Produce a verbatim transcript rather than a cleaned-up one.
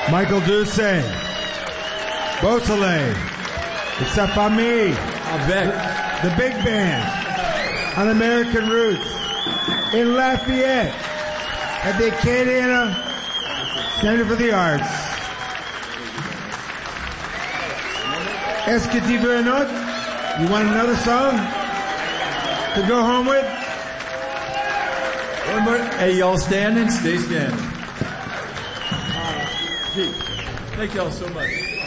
Michael Doucet, Beausoleil, it's Sa Famille, Avec, the big band on American Roots in Lafayette at the Acadiana Center for the Arts. Est-ce que tu veux un autre? You want another song to go home with? One more. Hey, y'all standing? Stay standing. Uh, Pete, thank y'all so much.